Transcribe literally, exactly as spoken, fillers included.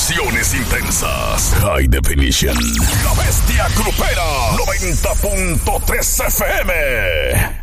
Canciones intensas. High Definition. La Bestia Grupera. noventa punto tres F M.